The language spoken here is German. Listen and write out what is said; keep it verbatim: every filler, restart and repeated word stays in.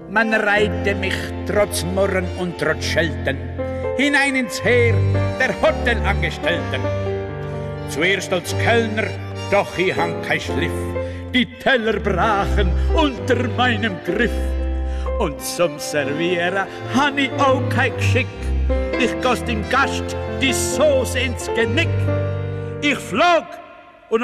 Man reihte mich trotz Murren und trotz Schelten hinein ins Heer der Hotelangestellten. Zuerst als Kellner, doch ich hang kein Schliff. Die Teller brachen unter meinem Griff. Und zum Servieren han ich auch kein Geschick. Ich goss dem Gast die Sauce ins Genick. Ich flog